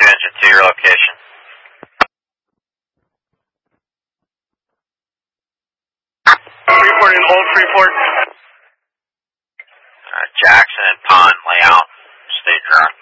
engine to your location. Freeport and hold Freeport. Jackson and Pond layout. Stay dry.